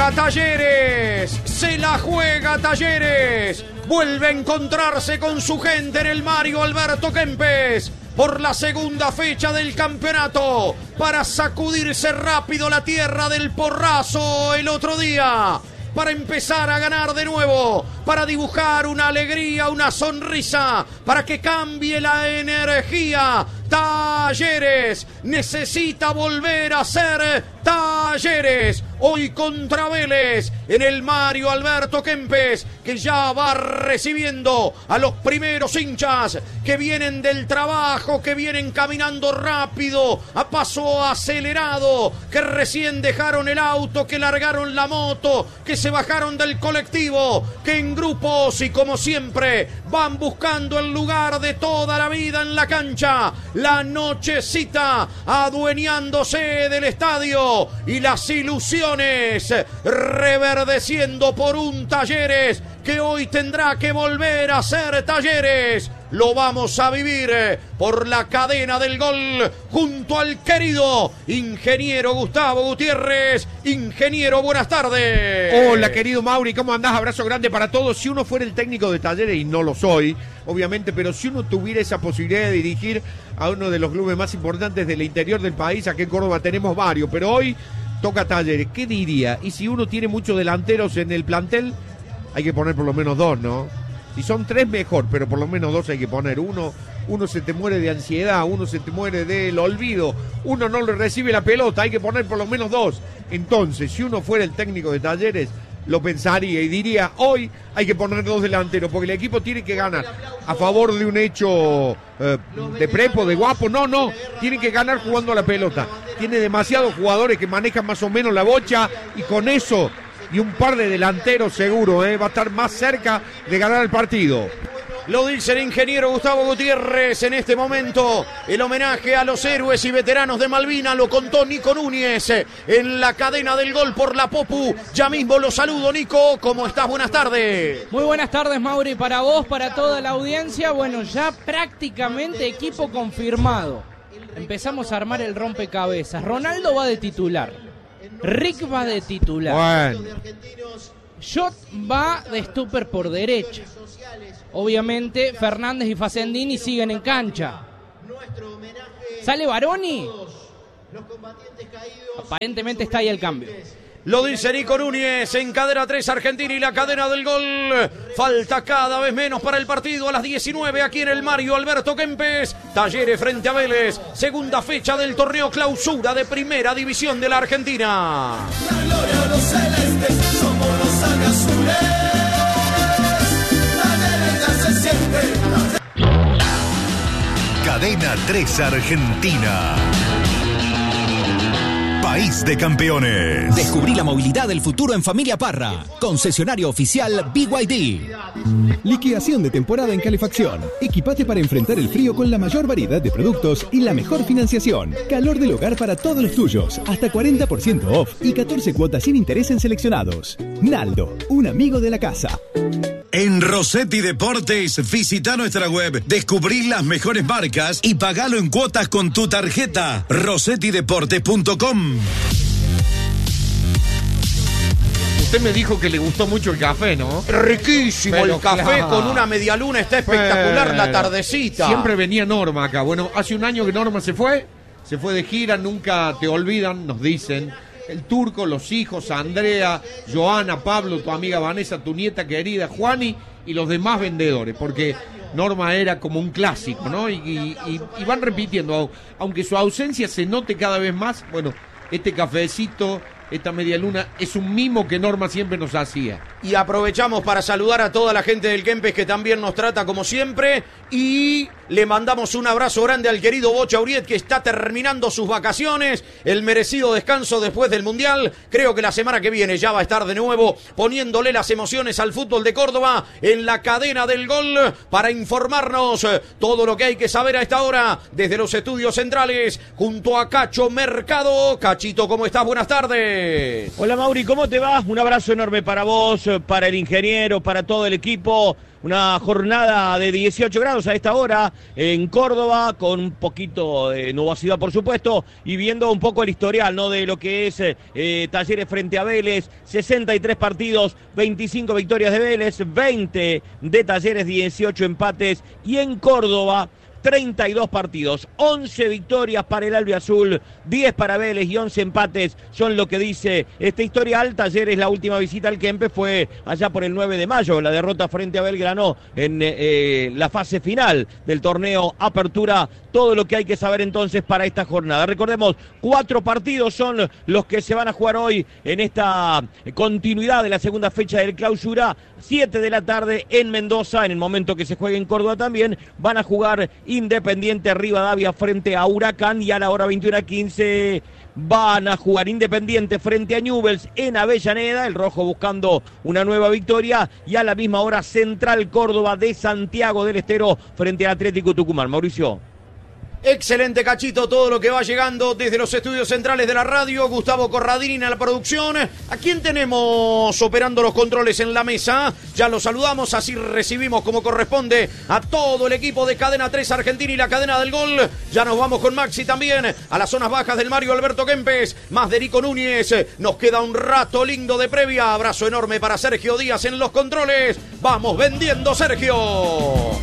juega Talleres, se la juega Talleres, vuelve a encontrarse con su gente en el Mario Alberto Kempes por la segunda fecha del campeonato para sacudirse rápido la tierra del porrazo el otro día, para empezar a ganar de nuevo, para dibujar una alegría, una sonrisa, para que cambie la energía. Talleres necesita volver a ser Talleres. Hoy contra Vélez en el Mario Alberto Kempes, que ya va recibiendo a los primeros hinchas que vienen del trabajo, que vienen caminando rápido, a paso acelerado, que recién dejaron el auto, que largaron la moto, que se bajaron del colectivo, que en grupos y como siempre van buscando el lugar de toda la vida en la cancha. La nochecita adueñándose del estadio y las ilusiones reverdeciendo por un Talleres que hoy tendrá que volver a ser Talleres. Lo vamos a vivir por la cadena del gol junto al querido ingeniero Gustavo Gutiérrez. Ingeniero, buenas tardes. Hola, querido Mauri, ¿cómo andás? Abrazo grande para todos. Si uno fuera el técnico de Talleres, y no lo soy, obviamente, pero si uno tuviera esa posibilidad de dirigir a uno de los clubes más importantes del interior del país, aquí en Córdoba tenemos varios, pero hoy toca Talleres, ¿qué diría? Y si uno tiene muchos delanteros en el plantel, hay que poner por lo menos dos, ¿no? Si son tres, mejor, pero por lo menos dos hay que poner. Uno se te muere de ansiedad, uno se te muere del olvido, uno no le recibe la pelota, hay que poner por lo menos dos. Entonces, si uno fuera el técnico de Talleres, lo pensaría y diría, hoy hay que poner dos delanteros, porque el equipo tiene que ganar a favor de un hecho de prepo, de guapo. No, tiene que ganar jugando a la pelota. Tiene demasiados jugadores que manejan más o menos la bocha, y con eso y un par de delanteros seguro, va a estar más cerca de ganar el partido. Lo dice el ingeniero Gustavo Gutiérrez en este momento. El homenaje a los héroes y veteranos de Malvinas lo contó Nico Núñez en la cadena del gol por la Popu. Ya mismo lo saludo, Nico. ¿Cómo estás? Buenas tardes. Muy buenas tardes, Mauri, para vos, para toda la audiencia. Bueno, ya prácticamente equipo confirmado. Empezamos a armar el rompecabezas. Ronaldo va de titular. Rick va de titular. Bueno. Jot va de stopper por derecha. Obviamente Fernández y Facendini siguen en cancha. ¿Sale Baroni? Aparentemente está ahí el cambio. Lo dice Nico Núñez en cadena 3 Argentina y la cadena del gol. Falta cada vez menos para el partido a las 19 aquí en el Mario Alberto Kempes. Talleres frente a Vélez. Segunda fecha del torneo clausura de Primera División de la Argentina. La gloria de los celestes, somos los alazules. Talleres ya se siente. Cadena 3 Argentina. País de campeones. Descubrí la movilidad del futuro en Familia Parra. Concesionario oficial BYD. Liquidación de temporada en calefacción. Equipate para enfrentar el frío con la mayor variedad de productos y la mejor financiación. Calor del hogar para todos los tuyos. Hasta 40% off y 14 cuotas sin interés en seleccionados. Naldo, un amigo de la casa. En Rossetti Deportes, visita nuestra web, descubrí las mejores marcas y pagalo en cuotas con tu tarjeta. rossettideportes.com. Usted me dijo que le gustó mucho el café, ¿no? Riquísimo. Pero el café claro, con una medialuna, está espectacular la tardecita. Siempre venía Norma acá. Bueno, hace un año que Norma se fue de gira, nunca te olvidan, nos dicen. El Turco, los hijos, Andrea, Joana, Pablo, tu amiga Vanessa, tu nieta querida, Juani y los demás vendedores, porque Norma era como un clásico, ¿no? Y van repitiendo, aunque su ausencia se note cada vez más. Bueno, este cafecito, esta media luna, es un mimo que Norma siempre nos hacía. Y aprovechamos para saludar a toda la gente del Kempes que también nos trata como siempre. Y le mandamos un abrazo grande al querido Bocha Uriet, que está terminando sus vacaciones, el merecido descanso después del Mundial. Creo que la semana que viene ya va a estar de nuevo poniéndole las emociones al fútbol de Córdoba en la cadena del gol para informarnos todo lo que hay que saber a esta hora desde los estudios centrales junto a Cacho Mercado. Cachito, ¿cómo estás? Buenas tardes. Hola Mauri, ¿cómo te va? Un abrazo enorme para vos, para el ingeniero, para todo el equipo. Una jornada de 18 grados a esta hora en Córdoba, con un poquito de nubosidad, por supuesto, y viendo un poco el historial, ¿no?, de lo que es Talleres frente a Vélez. 63 partidos, 25 victorias de Vélez, 20 de Talleres, 18 empates, y en Córdoba 32 partidos, 11 victorias para el albiazul, 10 para Vélez y 11 empates son lo que dice este historial. Talleres, la última visita al Kempes fue allá por el 9 de mayo, la derrota frente a Belgrano en la fase final del torneo Apertura. Todo lo que hay que saber entonces para esta jornada. Recordemos, 4 partidos son los que se van a jugar hoy en esta continuidad de la segunda fecha del Clausura. 7 de la tarde en Mendoza, en el momento que se juegue en Córdoba también, van a jugar Independiente Rivadavia frente a Huracán, y a la hora 21:15 van a jugar Independiente frente a Newell's en Avellaneda, el rojo buscando una nueva victoria, y a la misma hora Central Córdoba de Santiago del Estero frente al Atlético Tucumán. Mauricio. Excelente, Cachito, todo lo que va llegando desde los estudios centrales de la radio. Gustavo Corradini en la producción. ¿A quién tenemos operando los controles en la mesa? Ya lo saludamos, así recibimos como corresponde a todo el equipo de Cadena 3 Argentina y la Cadena del Gol. Ya nos vamos con Maxi también a las zonas bajas del Mario Alberto Kempes, más de Nico Núñez. Nos queda un rato lindo de previa. Abrazo enorme para Sergio Díaz en los controles. Vamos vendiendo, Sergio.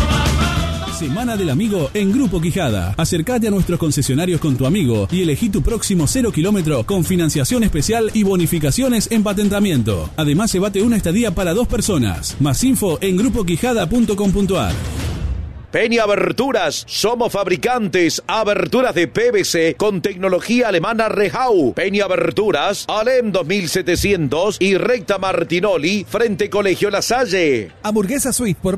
Semana del Amigo en Grupo Quijada. Acércate a nuestros concesionarios con tu amigo y elegí tu próximo 0 kilómetro con financiación especial y bonificaciones en patentamiento. Además, llévate una estadía para 2 personas. Más info en grupoquijada.com.ar. Peña Aberturas, somos fabricantes aberturas de PVC con tecnología alemana Rehau. Peña Aberturas, Alem 2700 y Recta Martinoli frente Colegio La Salle. Hamburguesa Suite por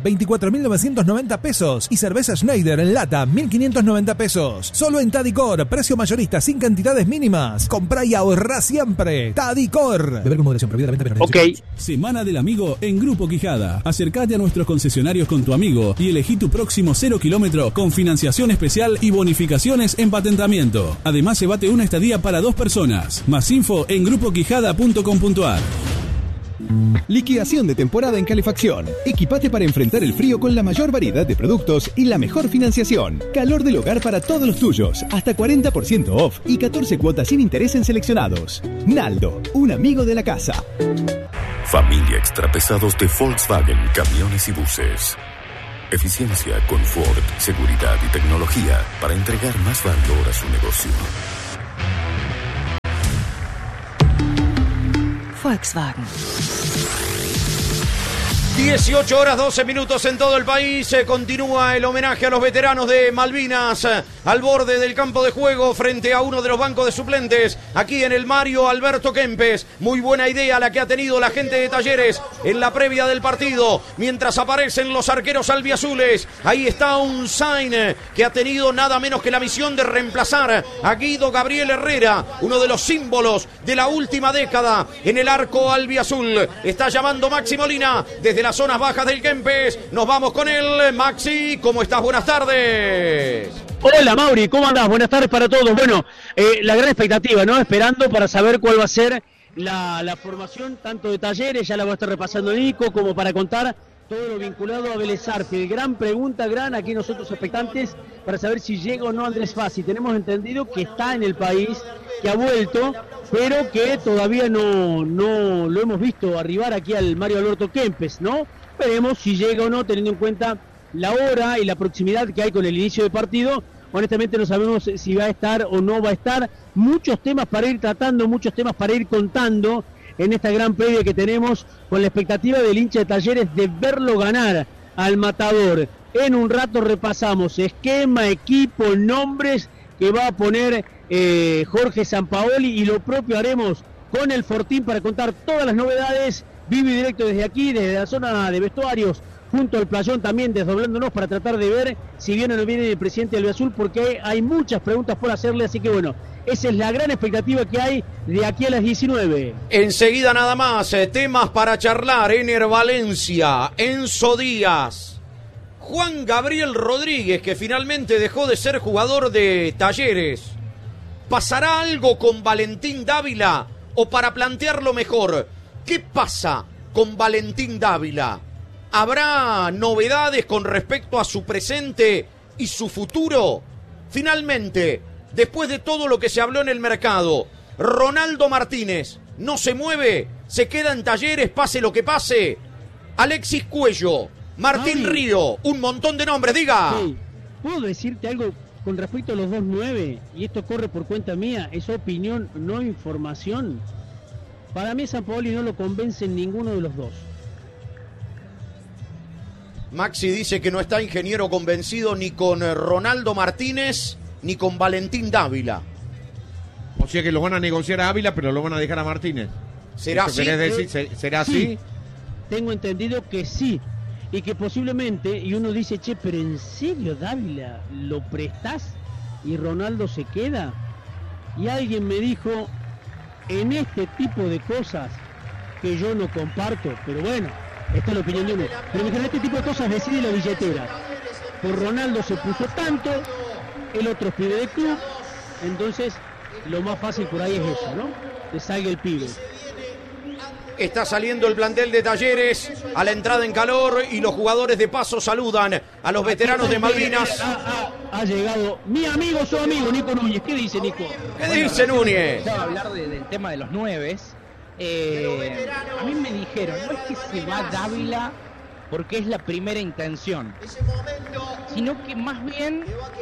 24.990 pesos y cerveza Schneider en lata 1.590 pesos. Solo en Tadicor, precio mayorista sin cantidades mínimas. Comprá y ahorrá siempre. Tadicor. Beber con moderación, prohibida la venta. Ok. Semana del Amigo en Grupo Quijada. Acércate a nuestros concesionarios con tu amigo y elegí tu próximo 0 kilómetro con financiación especial y bonificaciones en patentamiento. Además, llévate una estadía para 2 personas. Más info en grupoquijada.com.ar. Liquidación de temporada en calefacción. Equipate para enfrentar el frío con la mayor variedad de productos y la mejor financiación. Calor del hogar para todos los tuyos. Hasta 40% off y 14 cuotas sin interés en seleccionados. Naldo, un amigo de la casa. Familia Extrapesados de Volkswagen Camiones y Buses. Eficiencia, confort, seguridad y tecnología para entregar más valor a su negocio. Volkswagen. 18 horas 12 minutos en todo el país. Continúa el homenaje a los veteranos de Malvinas al borde del campo de juego frente a uno de los bancos de suplentes aquí en el Mario Alberto Kempes. Muy buena idea la que ha tenido la gente de Talleres en la previa del partido, mientras aparecen los arqueros albiazules. Ahí está un Sain que ha tenido nada menos que la misión de reemplazar a Guido Gabriel Herrera, uno de los símbolos de la última década en el arco albiazul. Está llamando Maxi Molina desde las zonas bajas del Kempes. Nos vamos con él. Maxi, ¿cómo estás? Buenas tardes. Hola Mauri, ¿cómo andás? Buenas tardes para todos. Bueno, la gran expectativa, ¿no? Esperando para saber cuál va a ser la formación tanto de Talleres, ya la va a estar repasando Nico, como para contar todo lo vinculado a Vélez Sarsfield. Gran pregunta, aquí nosotros expectantes para saber si llega o no Andrés Fassi. Tenemos entendido que está en el país, que ha vuelto, pero que todavía no lo hemos visto arribar aquí al Mario Alberto Kempes, ¿no? Veremos si llega o no, teniendo en cuenta la hora y la proximidad que hay con el inicio del partido. Honestamente no sabemos si va a estar o no va a estar. Muchos temas para ir tratando, muchos temas para ir contando en esta gran previa que tenemos, con la expectativa del hincha de Talleres de verlo ganar al Matador. En un rato repasamos esquema, equipo, nombres que va a poner Jorge Sampaoli, y lo propio haremos con el Fortín para contar todas las novedades, vivo y directo desde aquí, desde la zona de vestuarios, junto al playón también, desdoblándonos para tratar de ver si viene o no viene el presidente albiazul, porque hay muchas preguntas por hacerle, así que bueno, esa es la gran expectativa que hay de aquí a las 19. Enseguida nada más, temas para charlar. Ener Valencia, Enzo Díaz, Juan Gabriel Rodríguez, que finalmente dejó de ser jugador de Talleres. ¿Pasará algo con Valentín Dávila? O para plantearlo mejor, ¿qué pasa con Valentín Dávila? ¿Habrá novedades con respecto a su presente y su futuro? Finalmente, después de todo lo que se habló en el mercado, Ronaldo Martínez no se mueve, se queda en Talleres, pase lo que pase. Alexis Cuello, Martín Río, un montón de nombres, diga. Sí. ¿Puedo decirte algo con respecto a los 2-9? Y esto corre por cuenta mía, es opinión, no información. Para mí Sampaoli no lo convence en ninguno de los dos. Maxi dice que no está Ingeniero convencido ni con Ronaldo Martínez ni con Valentín Dávila. O sea que lo van a negociar a Ávila, pero lo van a dejar a Martínez. ¿Será así? ¿Será así? Sí. Tengo entendido que sí. Y que posiblemente, y uno dice, che, pero ¿en serio Dávila lo prestás y Ronaldo se queda? Y alguien me dijo, en este tipo de cosas que yo no comparto, pero bueno, esta es la opinión de uno, pero me dijeron, este tipo de cosas decide la billetera. Por Ronaldo se puso tanto, el otro es pibe de club, entonces lo más fácil por ahí es eso, ¿no? Que salga el pibe. Está saliendo el plantel de Talleres a la entrada en calor y los jugadores de paso saludan a los veteranos de Malvinas. Ha llegado mi amigo, su amigo, Nico Núñez. ¿Qué dice, Nico? ¿Qué dice Núñez? A hablar del tema de los 9. A mí me dijeron, no es que se va Dávila porque es la primera intención, sino que más bien,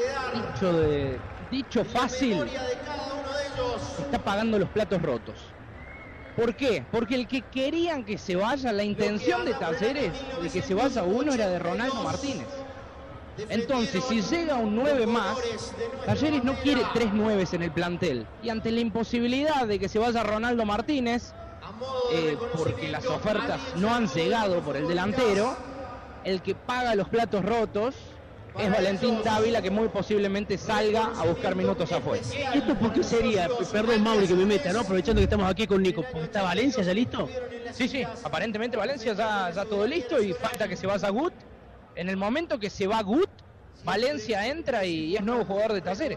dicho fácil, está pagando los platos rotos. ¿Por qué? Porque el que querían que se vaya, la intención de Talleres de que se vaya uno era de Ronaldo Martínez. Entonces, si llega un 9 más, Talleres no quiere 3 9s en el plantel. Y ante la imposibilidad de que se vaya Ronaldo Martínez, porque las ofertas no han llegado por el delantero, el que paga los platos rotos es Valentín Dávila, que muy posiblemente salga a buscar minutos afuera. ¿Esto por qué sería? Perdón, Mauri, que me meta, ¿no? Aprovechando que estamos aquí con Nico. ¿Está Valencia ya listo? Sí, aparentemente Valencia ya todo listo y falta que se vaya Gut. En el momento que se va Gut, Valencia entra y es nuevo jugador de Talleres.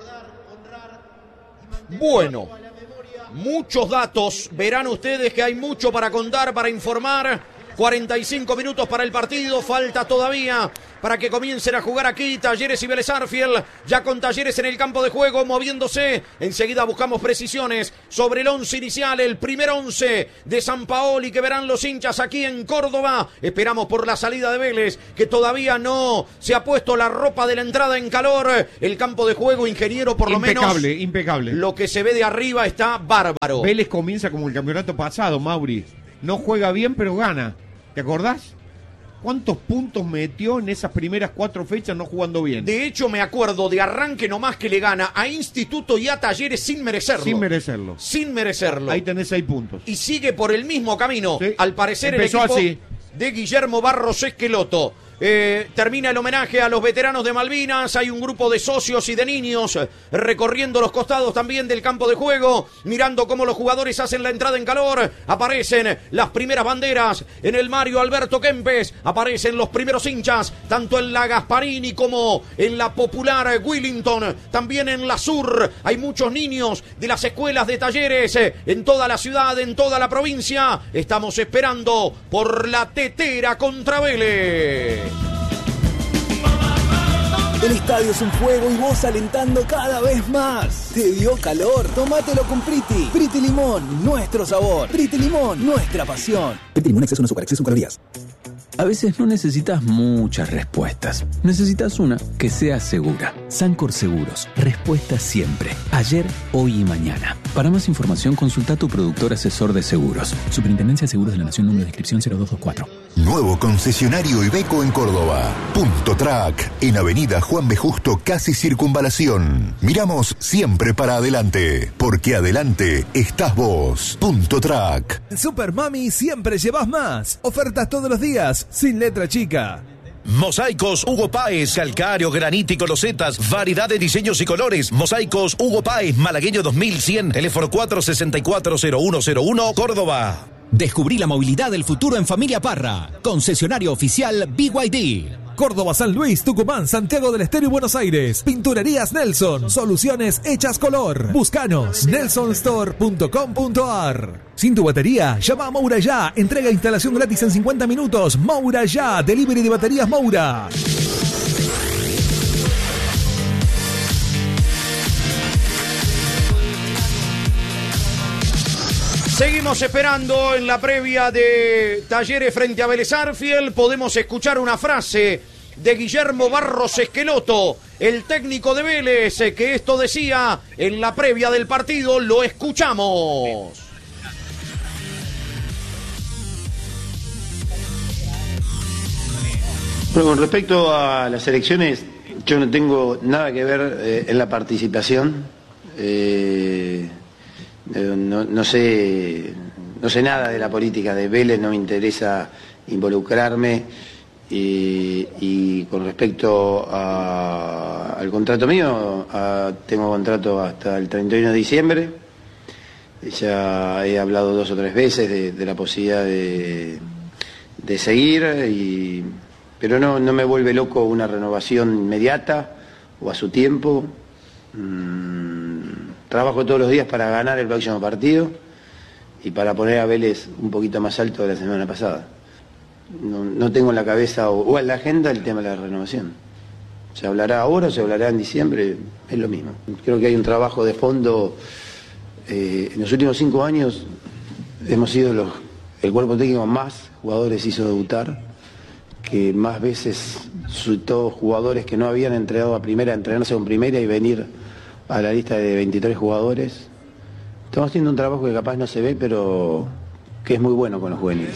Bueno, muchos datos. Verán ustedes que hay mucho para contar, para informar. 45 minutos para el partido, falta todavía para que comiencen a jugar aquí Talleres y Vélez Sarsfield, ya con Talleres en el campo de juego, moviéndose. Enseguida buscamos precisiones sobre el 11 inicial, el primer 11 de Sampaoli que verán los hinchas aquí en Córdoba. Esperamos por la salida de Vélez, que todavía no se ha puesto la ropa de la entrada en calor. El campo de juego, Ingeniero, por lo menos. Impecable. Lo que se ve de arriba está bárbaro. Vélez comienza como el campeonato pasado, Mauri. No juega bien, pero gana. ¿Te acordás? ¿Cuántos puntos metió en esas primeras 4 fechas no jugando bien? De hecho, me acuerdo de arranque nomás que le gana a Instituto y a Talleres sin merecerlo. Sin merecerlo. Ahí tenés 6 puntos. Y sigue por el mismo camino. Sí. Al parecer empezó el equipo así de Guillermo Barros Esqueloto. Termina el homenaje a los veteranos de Malvinas. Hay un grupo de socios y de niños recorriendo los costados también del campo de juego, mirando cómo los jugadores hacen la entrada en calor. Aparecen las primeras banderas en el Mario Alberto Kempes. Aparecen los primeros hinchas, tanto en la Gasparini como en la popular Willington. También en la Sur hay muchos niños de las escuelas de Talleres en toda la ciudad, en toda la provincia. Estamos esperando por la tetera contra Vélez. El estadio es un juego y vos alentando cada vez más. ¿Te dio calor? Tómatelo con Priti. Priti Limón, nuestro sabor. Priti Limón, nuestra pasión. Priti Limón, exceso en azúcar, exceso en calorías. A veces no necesitas muchas respuestas. Necesitas una que sea segura. Sancor Seguros. Respuesta siempre. Ayer, hoy y mañana. Para más información, consulta a tu productor asesor de seguros. Superintendencia de Seguros de la Nación, número de inscripción 0224. Nuevo concesionario Iveco en Córdoba. Punto Track. En Avenida Juan B. Justo, casi Circunvalación. Miramos siempre para adelante. Porque adelante estás vos. Punto Track. En Super Mami siempre llevas más. Ofertas todos los días. Sin letra chica. Mosaicos Hugo Páez, calcáreo, granito y losetas, variedad de diseños y colores. Mosaicos Hugo Páez, Malagueño 2100, teléfono 464-0101, Córdoba. Descubrí la movilidad del futuro en Familia Parra. Concesionario oficial BYD. Córdoba, San Luis, Tucumán, Santiago del Estero y Buenos Aires. Pinturerías Nelson. Soluciones hechas color. Búscanos. nelsonstore.com.ar. Sin tu batería, llama a Moura Ya. Entrega e instalación gratis en 50 minutos. Moura Ya. Delivery de baterías Moura. Seguimos esperando en la previa de Talleres frente a Vélez Arfiel. Podemos escuchar una frase de Guillermo Barros Esqueloto, el técnico de Vélez, que esto decía en la previa del partido. Lo escuchamos. Bueno, con respecto a las elecciones, yo no tengo nada que ver en la participación. No sé nada de la política de Vélez, no me interesa involucrarme. Y con respecto al contrato mío, tengo contrato hasta el 31 de diciembre. Ya he hablado 2 o 3 veces de la posibilidad de seguir, pero no me vuelve loco una renovación inmediata o a su tiempo. Trabajo todos los días para ganar el próximo partido y para poner a Vélez un poquito más alto de la semana pasada. No tengo en la cabeza o en la agenda el tema de la renovación. Se hablará ahora o se hablará en diciembre, es lo mismo. Creo que hay un trabajo de fondo. En los últimos 5 años hemos sido el cuerpo técnico más jugadores hizo debutar, que más veces soltó jugadores que no habían entrenado a primera, entrenarse con primera y venir a la lista de 23 jugadores. Estamos haciendo un trabajo que capaz no se ve, pero que es muy bueno con los juveniles.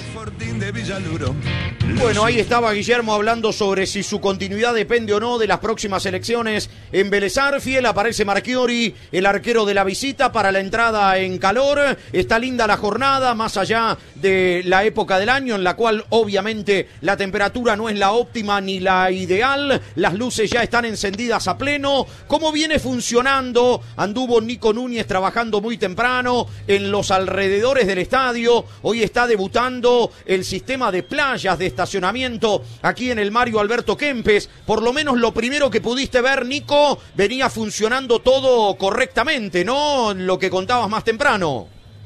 Bueno, ahí estaba Guillermo hablando sobre si su continuidad depende o no de las próximas elecciones en Vélez Arfiel. Aparece Marchiori, el arquero de la visita, para la entrada en calor. Está linda la jornada, más allá de la época del año en la cual obviamente la temperatura no es la óptima ni la ideal. Las luces ya están encendidas a pleno. ¿Cómo viene funcionando? Anduvo Nico Núñez trabajando muy temprano en los alrededores del estadio. Hoy está debutando el sistema de playas de estacionamiento aquí en el Mario Alberto Kempes. Por lo menos lo primero que pudiste ver, Nico, venía funcionando todo correctamente, ¿no? Lo que contabas más temprano.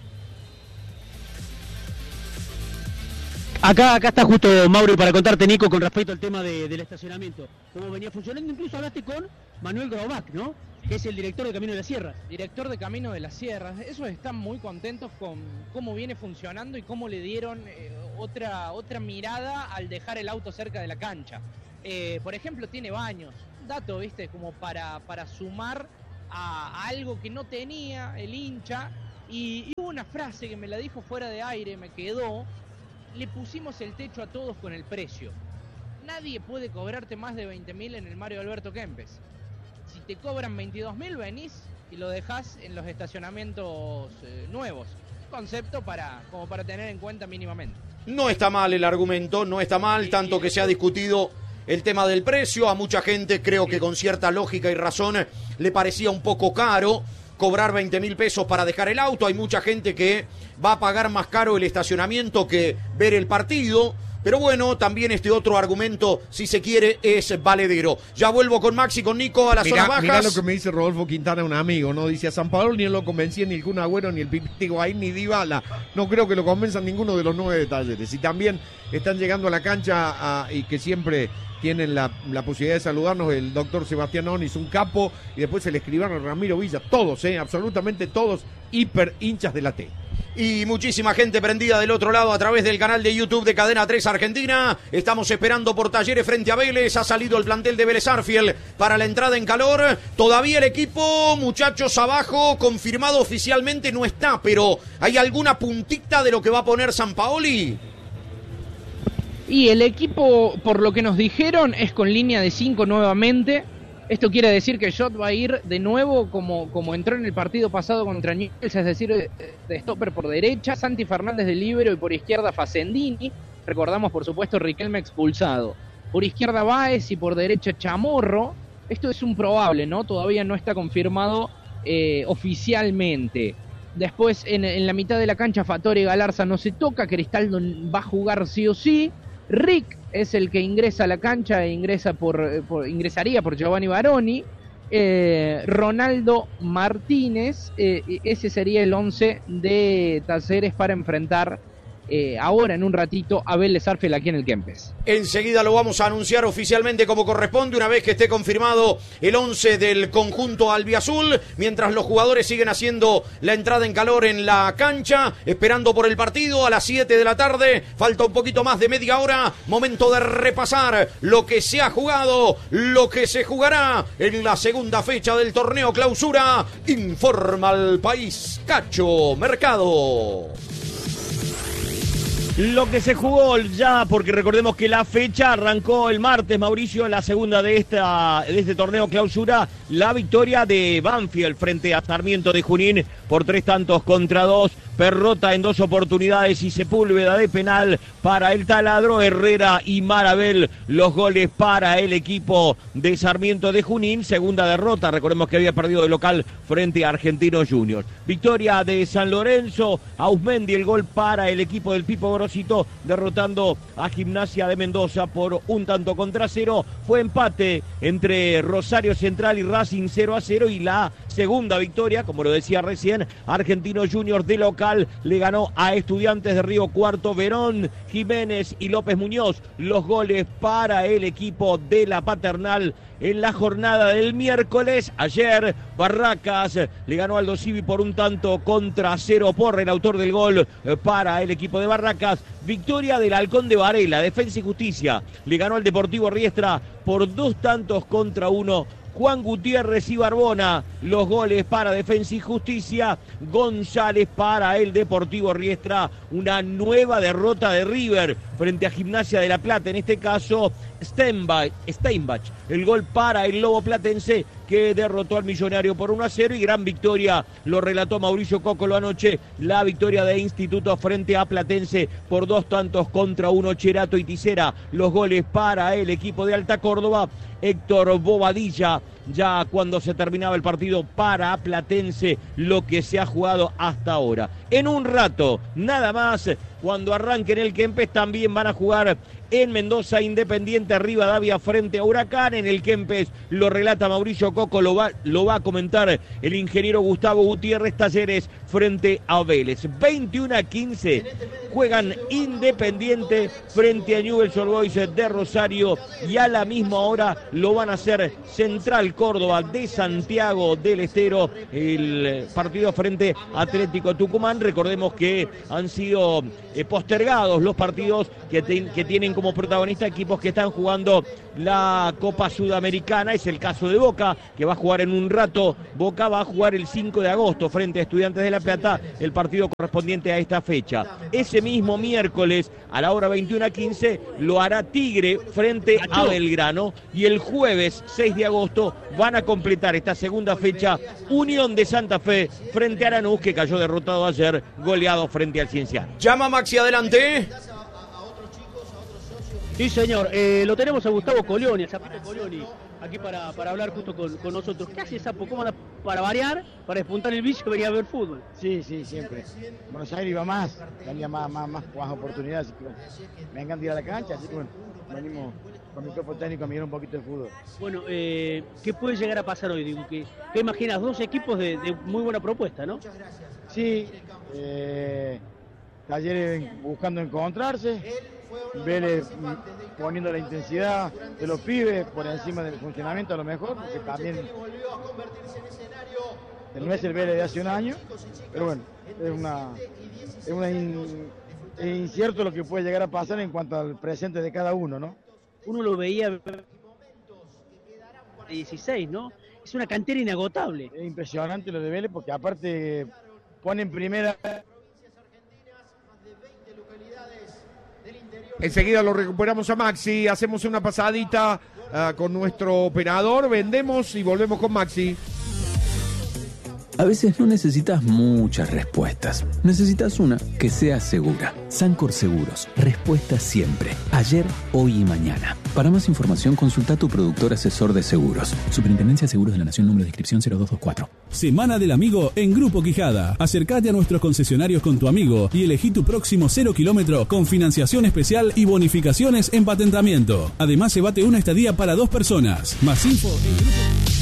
Acá está justo Mauro para contarte, Nico, con respecto al tema del estacionamiento. Cómo venía funcionando, incluso hablaste con Manuel Grobach, ¿no? Que es el director de Camino de las Sierras. Director de Camino de las Sierras. Esos están muy contentos con cómo viene funcionando y cómo le dieron otra mirada al dejar el auto cerca de la cancha. Por ejemplo, tiene baños. Dato, ¿viste? Como para sumar a algo que no tenía el hincha. Y hubo una frase que me la dijo fuera de aire, me quedó. Le pusimos el techo a todos con el precio. Nadie puede cobrarte más de 20.000 en el Mario Alberto Kempes. Si te cobran 22.000, venís y lo dejás en los estacionamientos nuevos. Concepto como para tener en cuenta mínimamente. No está mal el argumento, no está mal, tanto que se ha discutido el tema del precio. A mucha gente, creo que con cierta lógica y razón, le parecía un poco caro cobrar 20.000 pesos para dejar el auto. Hay mucha gente que va a pagar más caro el estacionamiento que ver el partido. Pero bueno, también este otro argumento, si se quiere, es valedero. Ya vuelvo con Maxi, con Nico a las zonas bajas. Mirá lo que me dice Rodolfo Quintana, un amigo, ¿no? Dice, a San Pablo ni lo convencía ni el Kun Agüero, ni el Pipiti Higuaín, ni Dybala. No creo que lo convenzan ninguno de los 9 de Talleres. Y también están llegando a la cancha y que siempre tienen la posibilidad de saludarnos el doctor Sebastián Onis, un capo, y después el escribano Ramiro Villa. Todos, absolutamente todos, hiper hinchas de la T. Y muchísima gente prendida del otro lado a través del canal de YouTube de Cadena 3 Argentina. Estamos esperando por Talleres frente a Vélez. Ha salido el plantel de Vélez Arfiel para la entrada en calor. Todavía el equipo, muchachos, abajo, confirmado oficialmente no está, pero ¿hay alguna puntita de lo que va a poner Sampaoli? Y el equipo, por lo que nos dijeron, es con línea de 5 nuevamente. Esto quiere decir que Jot va a ir de nuevo como entró en el partido pasado contra Newell's, es decir, de stopper por derecha, Santi Fernández de líbero y por izquierda Facendini. Recordamos, por supuesto, Riquelme expulsado. Por izquierda Báez y por derecha Chamorro. Esto es un probable, ¿no? Todavía no está confirmado oficialmente. Después, en la mitad de la cancha, Fatore Galarza no se toca. Cristaldo va a jugar sí o sí. Rick es el que ingresa a la cancha e ingresaría por Giovanni Baroni. Ronaldo Martínez, ese sería el 11 de Talleres para enfrentar ahora en un ratito a Vélez Sarsfield aquí en el Kempes. Enseguida lo vamos a anunciar oficialmente como corresponde, una vez que esté confirmado el 11 del conjunto albiazul, mientras los jugadores siguen haciendo la entrada en calor en la cancha, esperando por el partido a las 7 de la tarde, falta un poquito más de media hora, momento de repasar lo que se ha jugado, lo que se jugará en la segunda fecha del torneo clausura. Informa al país Cacho Mercado. Lo que se jugó ya, porque recordemos que la fecha arrancó el martes, Mauricio, la segunda de este torneo clausura, la victoria de Banfield frente a Sarmiento de Junín por 3-2-2, Perrota en 2 oportunidades y Sepúlveda de penal para el Taladro, Herrera y Marabel los goles para el equipo de Sarmiento de Junín, segunda derrota, recordemos que había perdido de local frente a Argentinos Juniors. Victoria de San Lorenzo, Ausmendi el gol para el equipo del Pipo Gorosito, derrotando a Gimnasia de Mendoza por 1-0. Fue empate entre Rosario Central y Racing 0-0 y la segunda victoria, como lo decía recién, Argentinos Juniors de local le ganó a Estudiantes de Río Cuarto. Verón, Jiménez y López Muñoz los goles para el equipo de la Paternal en la jornada del miércoles. Ayer Barracas le ganó al Aldo Civi por 1-0 por el autor del gol para el equipo de Barracas. Victoria del Halcón de Varela, Defensa y Justicia le ganó al Deportivo Riestra por 2-1. Juan Gutiérrez y Barbona, los goles para Defensa y Justicia. González para el Deportivo Riestra. Una nueva derrota de River frente a Gimnasia de La Plata. En este caso, Steinbach. El gol para el Lobo Platense, que derrotó al Millonario por 1-0. Y gran victoria, lo relató Mauricio Cócolo anoche, la victoria de Instituto frente a Platense por 2-1. Cherato y Tisera, los goles para el equipo de Alta Córdoba. Héctor Bobadilla, ya cuando se terminaba el partido para Platense, lo que se ha jugado hasta ahora. En un rato, nada más, cuando arranquen el Kempes, también van a jugar en Mendoza Independiente Rivadavia frente a Huracán. En el Kempes lo relata Mauricio Coco, lo va a comentar el ingeniero Gustavo Gutiérrez. Talleres frente a Vélez. 21-15 juegan Independiente frente a Newell's Old Boys de Rosario, y a la misma hora lo van a hacer Central Córdoba de Santiago del Estero, el partido frente a Atlético Tucumán. Recordemos que han sido postergados los partidos que tienen como protagonista equipos que están jugando la Copa Sudamericana. Es el caso de Boca, que va a jugar en un rato. Boca va a jugar el 5 de agosto frente a Estudiantes de La Plata, el partido correspondiente a esta fecha. Ese mismo miércoles, a la hora 21:15, lo hará Tigre frente a Belgrano, y el jueves 6 de agosto van a completar esta segunda fecha Unión de Santa Fe frente a Lanús, que cayó derrotado ayer, goleado frente al Cienciano. Llama Maxi, adelante. Sí, señor. Lo tenemos a Gustavo Colioni, a Zapito Colioni, aquí para hablar justo con nosotros. ¿Qué hace Zapo? ¿Cómo anda? Para variar, para despuntar el vicio, venía a ver fútbol. Sí, siempre. Buenos Aires iba más, tenía más oportunidades. Así que me encanta ir a la cancha, así que bueno, venimos con mi cuerpo técnico a mirar un poquito de fútbol. Bueno, ¿qué puede llegar a pasar hoy? Digo, ¿qué imaginas? Dos equipos de muy buena propuesta, ¿no? Sí, Talleres buscando encontrarse, Vélez poniendo la intensidad de los pibes por encima del funcionamiento a lo mejor, porque también no es el Vélez de hace un año, pero bueno, es incierto lo que puede llegar a pasar en cuanto al presente de cada uno, ¿no? Uno lo veía 16, ¿no? Es una cantera inagotable. Es impresionante lo de Vélez, porque aparte ponen primera. Enseguida lo recuperamos a Maxi, hacemos una pasadita con nuestro operador, vendemos y volvemos con Maxi. A veces no necesitas muchas respuestas, necesitas una que sea segura. Sancor Seguros, respuesta siempre, ayer, hoy y mañana. Para más información, consulta a tu productor asesor de seguros. Superintendencia de Seguros de la Nación, número de inscripción 0224. Semana del Amigo en Grupo Quijada. Acércate a nuestros concesionarios con tu amigo y elegí tu próximo 0 kilómetro con financiación especial y bonificaciones en patentamiento. Además, llévate una estadía para 2 personas. Más info en Grupo...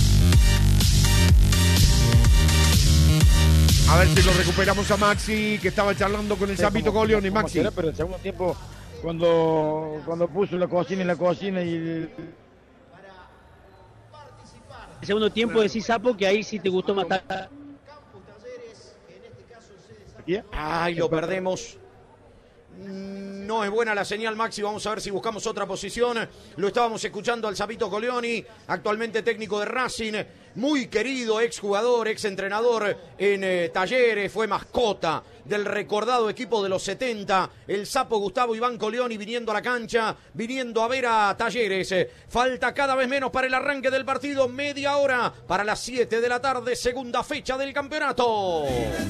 A ver si lo recuperamos a Maxi, que estaba charlando con el Zapito Coglioni. Maxi. Pero el segundo tiempo, cuando puso la cocina y... El segundo tiempo decís, Sapo, que ahí sí te gustó matar. Ay, lo perdemos. No es buena la señal, Maxi. Vamos a ver si buscamos otra posición. Lo estábamos escuchando al Zapito Coglioni, actualmente técnico de Racing, muy querido, exjugador, exentrenador en Talleres, fue mascota del recordado equipo de los 70, el Sapo Gustavo Iván Coglioni viniendo a la cancha, viniendo a ver a Talleres. Falta cada vez menos para el arranque del partido, media hora para las 7 de la tarde, segunda fecha del campeonato.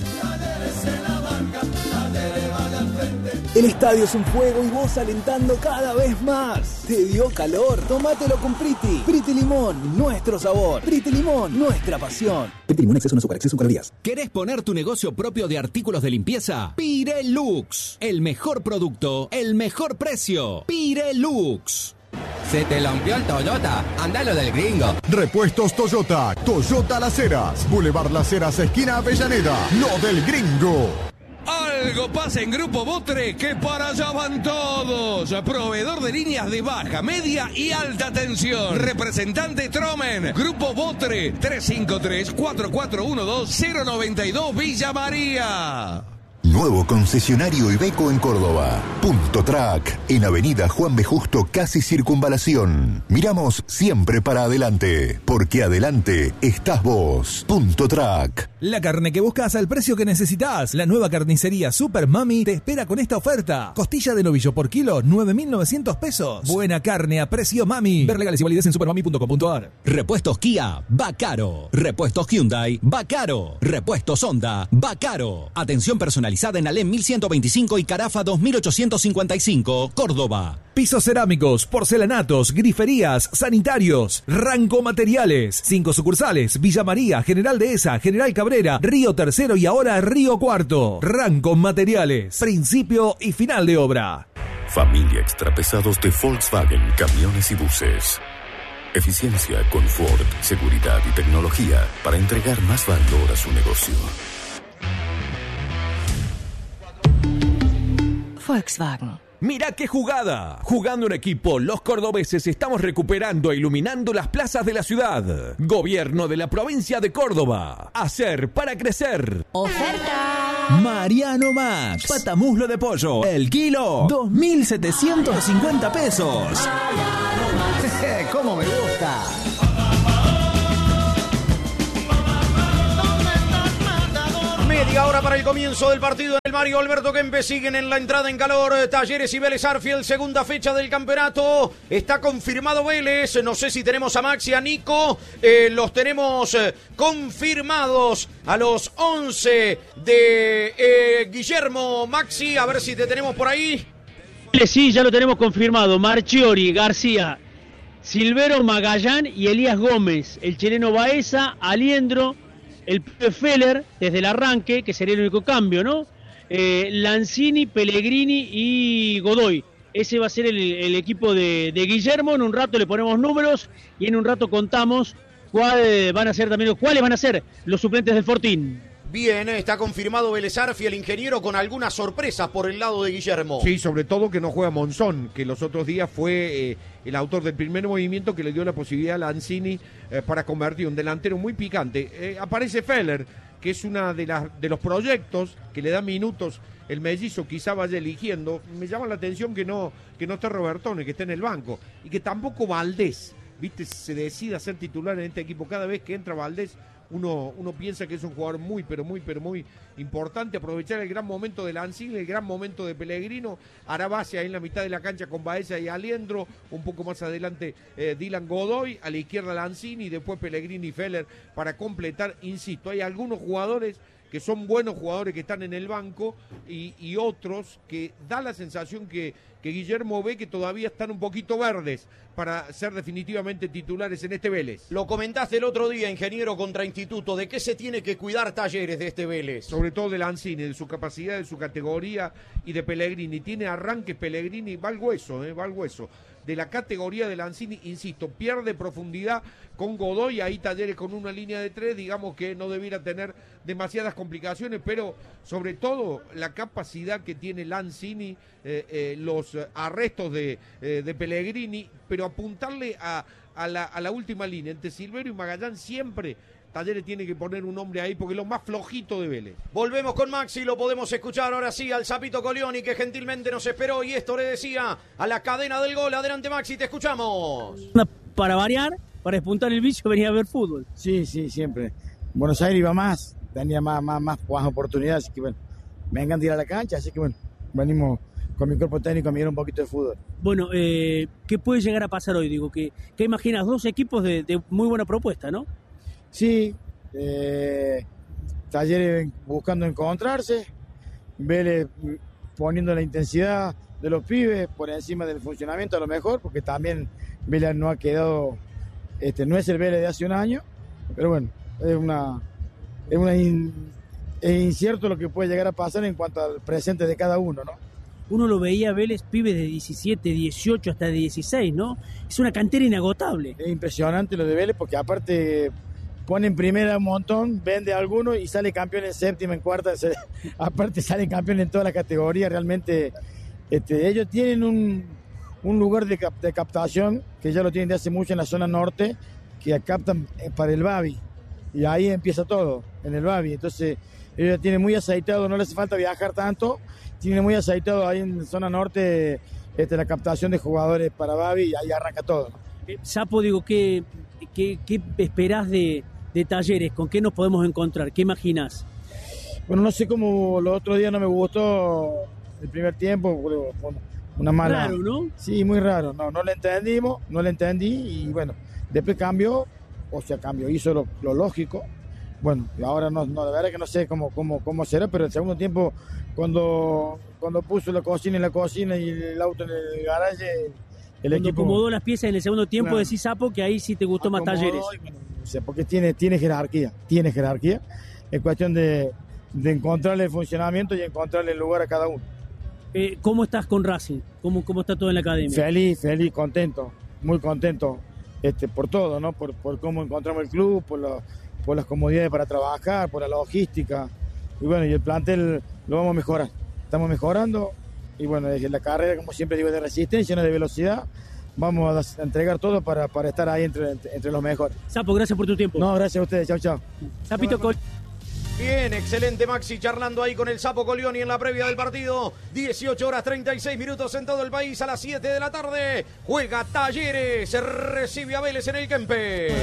El estadio es un juego y vos alentando cada vez más. ¿Te dio calor? Tómatelo con Priti. Priti Limón, nuestro sabor. Priti Limón, nuestra pasión. Priti Limón, exceso no azúcar, exceso en calorías. ¿Querés poner tu negocio propio de artículos de limpieza? Pirelux. El mejor producto, el mejor precio. Pirelux. ¿Se te rompió el Toyota? Andalo del Gringo. Repuestos Toyota. Toyota Las Heras. Boulevard Las Heras, esquina Avellaneda. Lo del Gringo. Algo pasa en Grupo Botre, que para allá van todos. Proveedor de líneas de baja, media y alta tensión. Representante Tromen. Grupo Botre, 353-4412-092 Villa María. Nuevo concesionario Iveco en Córdoba. Punto Track, en Avenida Juan B. Justo, casi Circunvalación. Miramos siempre para adelante, porque adelante estás vos. Punto Track. La carne que buscas al precio que necesitas. La nueva carnicería Super Mami te espera con esta oferta. Costilla de novillo por kilo, 9.900 pesos. Buena carne a precio Mami. Ver legales y validez en supermami.com.ar. Repuestos Kia, va caro. Repuestos Hyundai, va caro. Repuestos Honda, va caro. Atención personalizada en Alem 1125 y Carafa 2855, Córdoba. Pisos cerámicos, porcelanatos, griferías, sanitarios, Ranco Materiales. 5 sucursales: Villa María, General Dehesa, General Cabrera, Río Tercero y ahora Río Cuarto. Ranco Materiales, principio y final de obra. Familia Extrapesados de Volkswagen Camiones y Buses. Eficiencia, confort, seguridad y tecnología para entregar más valor a su negocio. Volkswagen. ¡Mirá qué jugada! Jugando en equipo, los cordobeses estamos recuperando e iluminando las plazas de la ciudad. Gobierno de la provincia de Córdoba. Hacer para crecer. ¡Oferta! Mariano Max. Patamuslo de pollo. El kilo, 2.750 pesos. ¡Cómo me gusta! Media hora para el comienzo del partido en el Mario Alberto Kempes. Siguen en la entrada en calor Talleres y Vélez Arfield, segunda fecha del campeonato. Está confirmado Vélez. No sé si tenemos a Maxi y a Nico. Los tenemos confirmados a los 11 de Guillermo. Maxi, a ver si te tenemos por ahí. Sí, ya lo tenemos confirmado. Marchiori, García, Silvero, Magallán y Elías Gómez. El chileno Baeza, Aliendro, el Feller desde el arranque, que sería el único cambio, ¿no? Lanzini, Pellegrini y Godoy. Ese va a ser el equipo de Guillermo. En un rato le ponemos números y en un rato contamos cuáles van a ser los suplentes del Fortín. Bien, está confirmado Vélez Arfield, el ingeniero, con algunas sorpresas por el lado de Guillermo. Sí, sobre todo que no juega Monzón, que los otros días fue el autor del primer movimiento que le dio la posibilidad a Lanzini para convertir un delantero muy picante. Aparece Feller, que es una de los proyectos que le da minutos el mellizo, quizá vaya eligiendo. Me llama la atención que no esté Robertone, que esté en el banco, y que tampoco Valdés, viste, se decide a ser titular en este equipo. Cada vez que entra Valdés, uno piensa que es un jugador muy importante. Aprovechar el gran momento de Lanzini, el gran momento de Pellegrino. Hará base ahí en la mitad de la cancha con Baeza y Aliendro. Un poco más adelante Dylan Godoy. A la izquierda Lanzini y después Pellegrini y Feller para completar. Insisto, hay algunos jugadores que son buenos jugadores que están en el banco y otros que da la sensación que Guillermo ve que todavía están un poquito verdes para ser definitivamente titulares en este Vélez. Lo comentaste el otro día, ingeniero, contra Instituto, ¿de qué se tiene que cuidar Talleres de este Vélez? Sobre todo de Lanzini, de su capacidad, de su categoría y de Pellegrini. Tiene arranques Pellegrini, va al hueso, va al hueso. De la categoría de Lanzini, insisto, pierde profundidad con Godoy, ahí Talleres con una línea de 3, digamos que no debiera tener demasiadas complicaciones, pero sobre todo la capacidad que tiene Lanzini, los arrestos de Pellegrini, pero apuntarle a la última línea, entre Silverio y Magallán siempre. Talleres tiene que poner un hombre ahí porque es lo más flojito de Vélez. Volvemos con Maxi, lo podemos escuchar ahora sí al Sapito Colioni que gentilmente nos esperó y esto le decía a la cadena del gol. Adelante Maxi, te escuchamos. Para variar, para despuntar el bicho, venía a ver fútbol. Sí, siempre. Buenos Aires iba más, tenía más oportunidades, así que bueno, me encanta ir a la cancha, así que bueno, venimos con mi cuerpo técnico a mirar un poquito de fútbol. Bueno, ¿qué puede llegar a pasar hoy? Digo, ¿qué imaginas? Dos equipos de muy buena propuesta, ¿no? Sí, Talleres buscando encontrarse, Vélez poniendo la intensidad de los pibes por encima del funcionamiento a lo mejor, porque también Vélez no ha quedado, no es el Vélez de hace un año, pero bueno, es incierto lo que puede llegar a pasar en cuanto al presente de cada uno, ¿no? Uno lo veía a Vélez, pibes de 17, 18 hasta 16, ¿no? Es una cantera inagotable. Es impresionante lo de Vélez porque aparte pone en primera un montón, vende a alguno y sale campeón en séptima, en cuarta, aparte sale campeón en toda la categoría. Realmente ellos tienen un lugar de captación que ya lo tienen de hace mucho en la zona norte, que captan para el Babi y ahí empieza todo, en el Babi. Entonces ellos tienen muy aceitado, no les hace falta viajar tanto, tienen muy aceitado ahí en zona norte la captación de jugadores para Babi y ahí arranca todo. Sapo, digo, ¿qué esperás de Talleres? ¿Con qué nos podemos encontrar? ¿Qué imaginás? Bueno, no sé cómo los otros días no me gustó el primer tiempo, una mala... Raro, ¿no? Sí, muy raro, no le entendí y bueno, después cambió, hizo lo lógico. Bueno, y ahora no, de verdad que no sé cómo será, pero el segundo tiempo, cuando puso la cocina en la cocina y el auto en el garaje, el equipo acomodó las piezas en el segundo tiempo, claro. Decís, Sapo, que ahí sí te gustó más Talleres. Bueno, o sea, porque tiene jerarquía, es cuestión de encontrarle el funcionamiento y encontrarle el lugar a cada uno. ¿Cómo estás con Racing? ¿Cómo está todo en la academia? Feliz, contento, muy contento por todo, ¿no? Por cómo encontramos el club, por las comodidades para trabajar, por la logística. Y bueno, y el plantel lo vamos a mejorar. Estamos mejorando. Y bueno, es la carrera, como siempre digo, de resistencia, no de velocidad. Vamos a entregar todo para estar ahí entre los mejores. Sapo, gracias por tu tiempo. No, gracias a ustedes. Chau. Sapito Bien, excelente Maxi charlando ahí con el Sapo Colioni en la previa del partido. 18 horas 36 minutos en todo el país. A las 7 de la tarde juega Talleres, recibe a Vélez en el Kempes.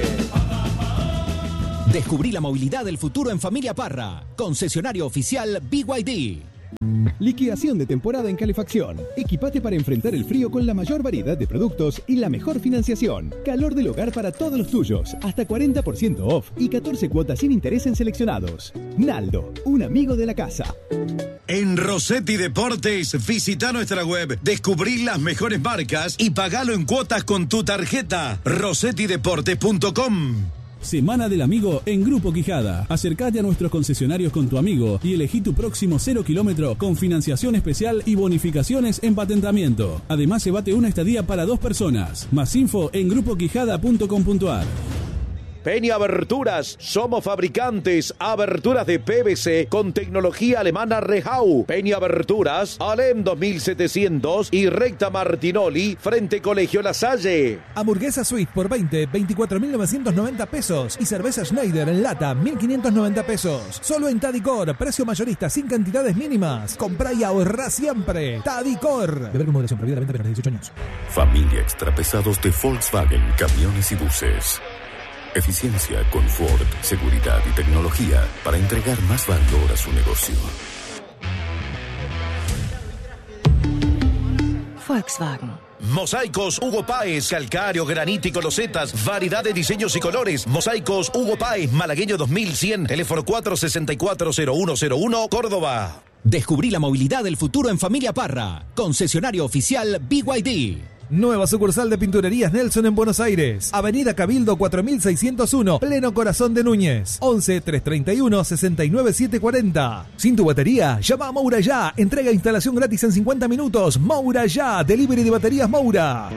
Descubrí la movilidad del futuro en Familia Parra. Concesionario oficial BYD. Liquidación de temporada en calefacción. Equipate para enfrentar el frío con la mayor variedad de productos y la mejor financiación. Calor del hogar para todos los tuyos. Hasta 40% off y 14 cuotas sin interés en seleccionados. Naldo, un amigo de la casa. En Rossetti Deportes, visita nuestra web, descubrí las mejores marcas y pagalo en cuotas con tu tarjeta. rossettideportes.com. Semana del Amigo en Grupo Quijada. Acercate a nuestros concesionarios con tu amigo y elegí tu próximo 0 kilómetro con financiación especial y bonificaciones en patentamiento. Además, llévate una estadía para 2 personas. Más info en grupoquijada.com.ar. Peña Aberturas, somos fabricantes, aberturas de PVC con tecnología alemana Rehau. Peña Aberturas, Alem 2700 y recta Martinoli, frente Colegio La Salle. Hamburguesa Suite por 24.990 pesos y cerveza Schneider en lata 1.590 pesos. Solo en Tadicor, precio mayorista sin cantidades mínimas. Comprá y ahorrá siempre. Tadicor. Beber con moderación, prohibida la venta menores de 18 años. Familia Extrapesados de Volkswagen, camiones y buses. Eficiencia, confort, seguridad y tecnología para entregar más valor a su negocio. Volkswagen. Mosaicos Hugo Páez, calcáreo, granítico, losetas, variedad de diseños y colores. Mosaicos Hugo Páez, Malagueño 2100, teléfono 464-0101, Córdoba. Descubrí la movilidad del futuro en Familia Parra. Concesionario oficial BYD. Nueva sucursal de Pinturerías Nelson en Buenos Aires. Avenida Cabildo 4601, pleno corazón de Núñez. 11 331 69 740. Sin tu batería, llama a Moura Ya. Entrega e instalación gratis en 50 minutos. Moura Ya, delivery de baterías Moura.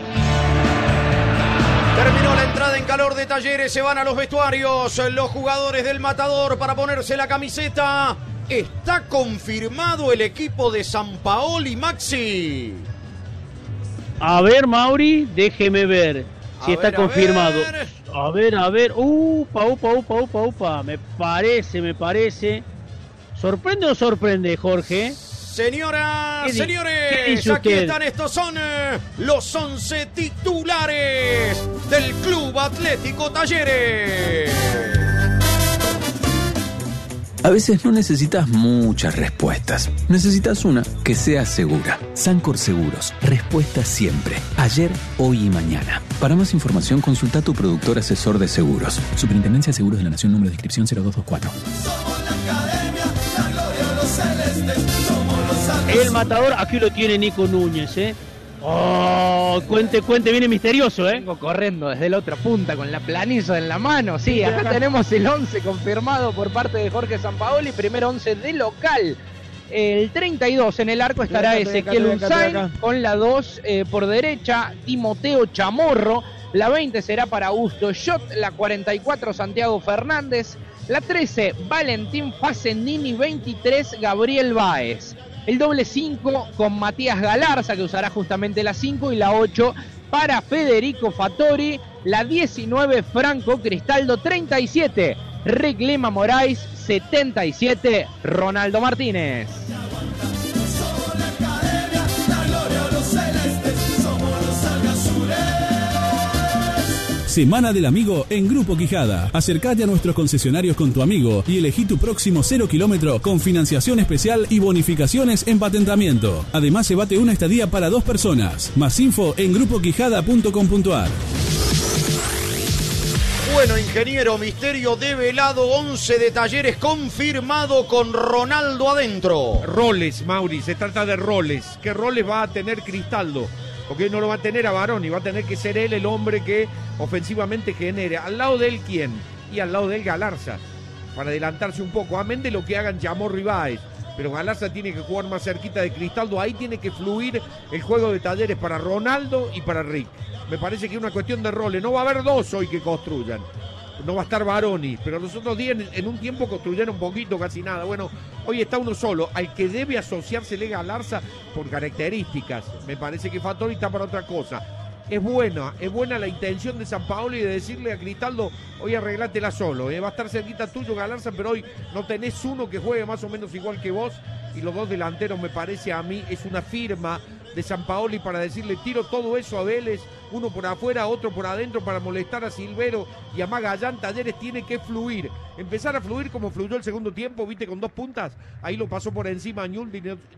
Terminó la entrada en calor de Talleres, se van a los vestuarios los jugadores del Matador para ponerse la camiseta. Está confirmado el equipo de Sampaoli, Maxi. A ver, Mauri, déjeme ver si está confirmado. A ver. Upa. Me parece. ¿Sorprende o sorprende, Jorge? Señoras, señores, ¿qué aquí usted? están, estos son los 11 titulares del Club Atlético Talleres. A veces no necesitas muchas respuestas. Necesitas una que sea segura. Sancor Seguros. Respuesta siempre. Ayer, hoy y mañana. Para más información, consulta a tu productor asesor de seguros. Superintendencia de Seguros de la Nación, número de inscripción 0224. El Matador, aquí lo tiene Nico Núñez, ¿eh? Oh, cuente, viene misterioso, ¿eh? Vengo corriendo desde la otra punta con la planilla en la mano. Sí, acá tenemos el 11 confirmado por parte de Jorge Sampaoli, primer 11 de local. El 32 en el arco estará Ezequiel Unzain, con la 2 por derecha, Timoteo Chamorro. La 20 será para Augusto Schott, la 44 Santiago Fernández, la 13 Valentín Facendini, 23 Gabriel Báez. El doble 5 con Matías Galarza, que usará justamente la 5, y la 8 para Federico Fattori, la 19 Franco Cristaldo, 37 Rick Lima Moraes, 77 Ronaldo Martínez. Semana del Amigo en Grupo Quijada. Acércate a nuestros concesionarios con tu amigo y elegí tu próximo 0 kilómetro con financiación especial y bonificaciones en patentamiento. Además, llévate una estadía para 2 personas. Más info en grupoquijada.com.ar. Bueno, ingeniero, misterio develado, 11 de Talleres confirmado con Ronaldo adentro. Roles, Mauri, se trata de roles. ¿Qué roles va a tener Cristaldo? Porque no lo va a tener a Baroni, va a tener que ser él el hombre que ofensivamente genere. Al lado de él, ¿quién? Y al lado de él, Galarza, para adelantarse un poco. Amén de lo que hagan Chamorro y Báez. Pero Galarza tiene que jugar más cerquita de Cristaldo. Ahí tiene que fluir el juego de Talleres para Ronaldo y para Rick. Me parece que es una cuestión de roles. No va a haber 2 hoy que construyan. No va a estar Baroni, pero los otros días en un tiempo construyeron un poquito, casi nada. Bueno, hoy está uno solo, al que debe asociársele Galarza por características. Me parece que Fattori está para otra cosa. Es buena la intención de Sampaoli de decirle a Cristaldo, hoy arreglátela solo, va a estar cerquita tuyo Galarza, pero hoy no tenés uno que juegue más o menos igual que vos, y los 2 delanteros me parece a mí, es una firma de Sampaoli para decirle, tiro todo eso a Vélez, uno por afuera, otro por adentro para molestar a Silvero y a Magallán. Talleres tiene que fluir, empezar a fluir como fluyó el segundo tiempo, viste, con 2 puntas, ahí lo pasó por encima a Ñuldi,